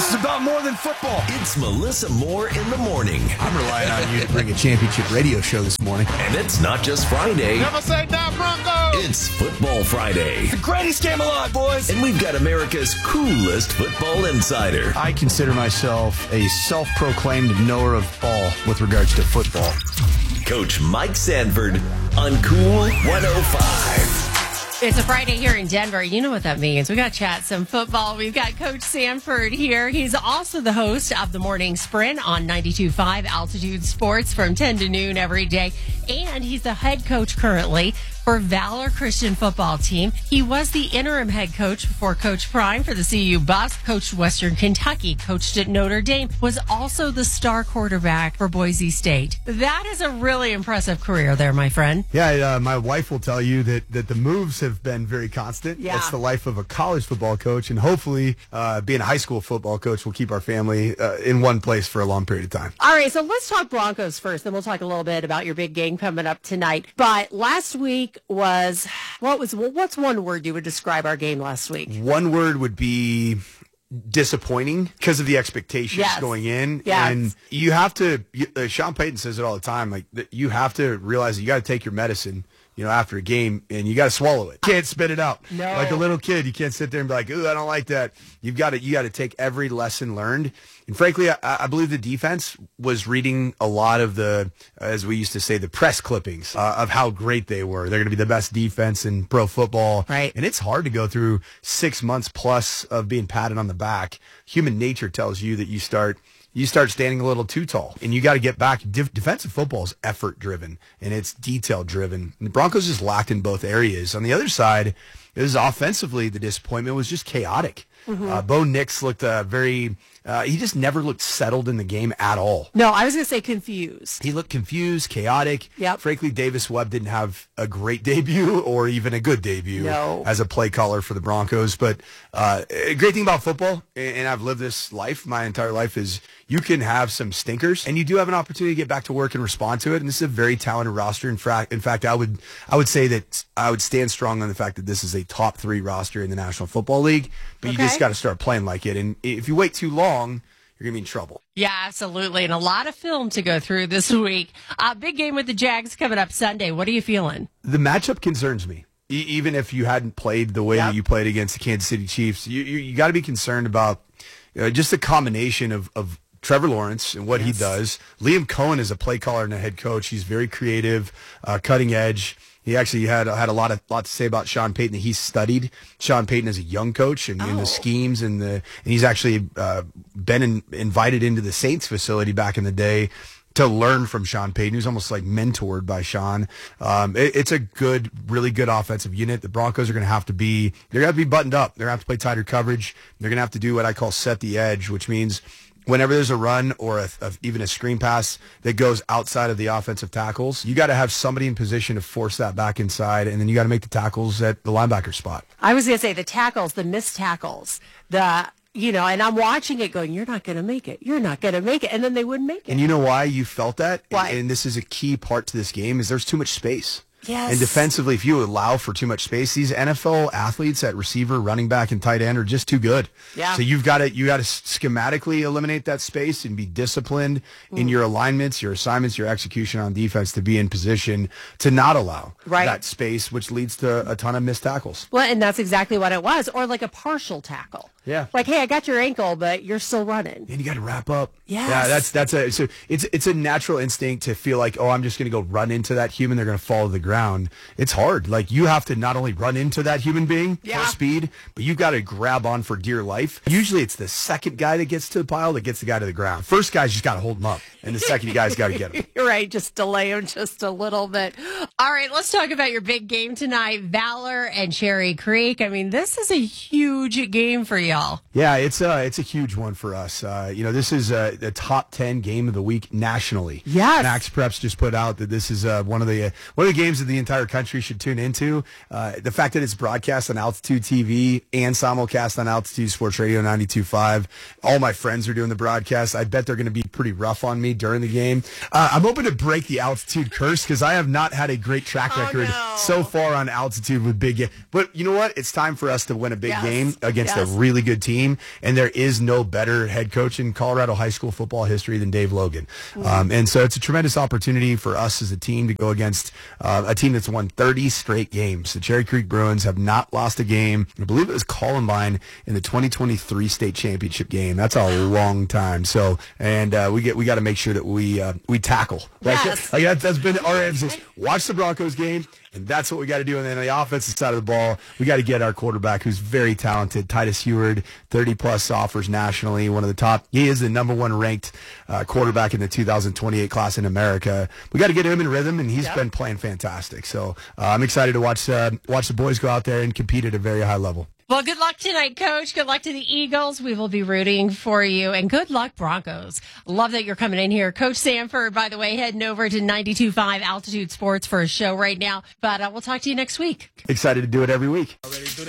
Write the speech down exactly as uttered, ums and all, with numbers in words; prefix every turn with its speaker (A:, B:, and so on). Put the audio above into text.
A: This is about more than football.
B: It's Melissa Moore in the morning.
A: I'm relying on you to bring a championship radio show this morning.
B: And it's not just Friday.
C: Never say die, Broncos!
B: It's Football Friday.
A: The greatest game alive, boys!
B: And we've got America's coolest football insider.
A: I consider myself a self-proclaimed knower of ball with regards to football.
B: Coach Mike Sanford on Cool one oh five.
D: It's a Friday here in Denver. You know what that means. We got to chat some football. We've got Coach Sanford here. He's also the host of the Morning Sprint on ninety-two point five Altitude Sports from ten to noon every day. And he's the head coach currently for Valor Christian football team. He was the interim head coach before Coach Prime for the C U Buffs, coached Western Kentucky, coached at Notre Dame, was also the star quarterback for Boise State. That is a really impressive career there, my friend.
E: Yeah, uh, my wife will tell you that, that the moves have been very constant.
D: Yeah.
E: That's the life of a college football coach, and hopefully uh, being a high school football coach will keep our family uh, in one place for a long period of time.
D: All right, so let's talk Broncos first, then we'll talk a little bit about your big game coming up tonight. But last week was, what was what's one word you would describe our game last week?
E: One word would be disappointing because of the expectations
D: Yes.
E: going in.
D: Yes.
E: And you have to, you, uh, Sean Payton says it all the time, like that you have to realize that you got to take your medicine, you know, after a game, and you got to swallow it. You can't spit it out.
D: No.
E: Like a little kid, you can't sit there and be like, ooh, I don't like that. You've got to, you got to take every lesson learned. And frankly, I, I believe the defense was reading a lot of the, as we used to say, the press clippings uh, of how great they were. They're going to be the best defense in pro football.
D: Right.
E: And it's hard to go through six months plus of being patted on the back. Human nature tells you that you start you start standing a little too tall, and you got to get back. De- defensive football is effort driven and it's detail driven. And the Broncos just lacked in both areas. On the other side, it was offensively, the disappointment was just chaotic. Mm-hmm. Uh, Bo Nix looked uh, very, uh, he just never looked settled in the game at all.
D: No, I was going to say confused.
E: He looked confused, chaotic.
D: Yep.
E: Frankly, Davis Webb didn't have a great debut or even a good debut
D: No.
E: as a play caller for the Broncos. But uh, a great thing about football, and I've lived this life my entire life, is you can have some stinkers, and you do have an opportunity to get back to work and respond to it. And this is a very talented roster. In fact, in fact, I would I would say that I would stand strong on the fact that this is a top three roster in the National Football League. But you
D: Okay.
E: just got to start playing like it. And if you wait too long, you're going to be in trouble.
D: Yeah, absolutely. And a lot of film to go through this week. Uh, big game with the Jags coming up Sunday. What are you feeling?
E: The matchup concerns me. E- even if you hadn't played the way
D: Yep.
E: that you played against the Kansas City Chiefs, you you, you got to be concerned about uh, just the combination of, of Trevor Lawrence and what
D: Yes.
E: he does. Liam Cohen is a play caller and a head coach. He's very creative, uh, cutting edge. He actually had had a lot of lot to say about Sean Payton. That he studied Sean Payton as a young coach and, and
D: Oh.
E: the schemes and the and he's actually uh, been in, invited into the Saints facility back in the day to learn from Sean Payton, who's almost like mentored by Sean. Um, it, it's a good, really good offensive unit. The Broncos are going to have to be, they're going to have to be buttoned up. They're going to have to play tighter coverage. They're going to have to do what I call set the edge, which means whenever there's a run or a, a, even a screen pass that goes outside of the offensive tackles, you got to have somebody in position to force that back inside, and then you got to make the tackles at the linebacker spot.
D: I was going to say the tackles, the missed tackles, the, you know, and I'm watching it going, you're not going to make it. You're not going to make it. And then they wouldn't make it.
E: And you know why you felt that?
D: Why?
E: And, and this is a key part to this game, is there's too much space.
D: Yes.
E: And defensively, if you allow for too much space, these N F L athletes at receiver, running back, and tight end are just too good.
D: Yeah.
E: So you've got to you got to schematically eliminate that space and be disciplined
D: Mm.
E: in your alignments, your assignments, your execution on defense to be in position to not allow
D: Right.
E: that space, which leads to a ton of missed tackles.
D: Well, and that's exactly what it was. Or like a partial tackle.
E: Yeah.
D: Like, hey, I got your ankle, but you're still running.
E: And you got to wrap up.
D: Yes.
E: Yeah, that's that's a so it's it's a natural instinct to feel like, oh, I'm just going to go run into that human. They're going to fall to the ground. It's hard. Like, you have to not only run into that human being
D: Yeah.
E: full speed, but you got to grab on for dear life. Usually, it's the second guy that gets to the pile that gets the guy to the ground. First guy's just got to hold him up, and the second guy's got to get him.
D: You're right. Just delay him just a little bit. All right, let's talk about your big game tonight, Valor and Cherry Creek. I mean, this is a huge game for y'all.
E: Yeah, it's a it's a huge one for us. Uh, you know, this is uh, the top ten game of the week nationally.
D: Yes.
E: Max Preps just put out that this is uh, one of the uh, one of the games that the entire country should tune into. Uh, the fact that it's broadcast on Altitude T V and simulcast on Altitude Sports Radio ninety-two point five. All my friends are doing the broadcast. I bet they're going to be pretty rough on me during the game. Uh, I'm hoping to break the Altitude curse because I have not had a great track
D: Oh,
E: record
D: no.
E: so far on Altitude with big game. But you know what? It's time for us to win a big
D: Yes.
E: game against
D: Yes.
E: a really good good team, and there is no better head coach in Colorado high school football history than Dave Logan. Mm-hmm. Um, and so it's a tremendous opportunity for us as a team to go against uh, a team that's won thirty straight games. The Cherry Creek Bruins have not lost a game. I believe it was Columbine in the twenty twenty-three state championship game. That's a long time. So, and uh, we get we got to make sure that we uh, we tackle. Like,
D: yes.
E: like that, that's been our emphasis. Watch the Broncos game, and that's what we got to do. And then on the offensive side of the ball, we got to get our quarterback, who's very talented, Titus Heward, thirty plus offers nationally, one of the top. He is the number one ranked uh, quarterback in the two thousand twenty-eight class in America. We got to get him in rhythm, and he's
D: yep.
E: been playing fantastic. So uh, I'm excited to watch uh, watch the boys go out there and compete at a very high level.
D: Well, good luck tonight, Coach. Good luck to the Eagles. We will be rooting for you. And good luck, Broncos. Love that you're coming in here. Coach Sanford, by the way, heading over to ninety-two point five Altitude Sports for a show right now. But uh, we'll talk to you next week.
E: Excited to do it every week.